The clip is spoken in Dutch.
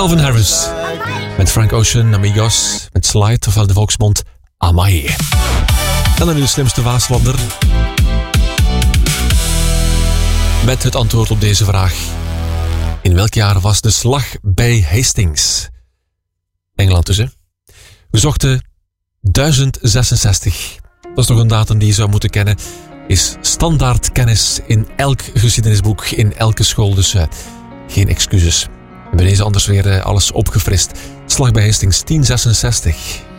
Calvin Harris met Frank Ocean, Amigos, met Slide, ofwel de volksmond Amai. En dan nu de slimste Waaslander met het antwoord op deze vraag. In welk jaar was de slag bij Hastings? Engeland dus, hè? We zochten 1066. Dat is toch een datum die je zou moeten kennen. Is standaard kennis in elk geschiedenisboek, in elke school. Dus geen excuses. We hebben deze anders weer alles opgefrist. Slag bij Hastings 1066.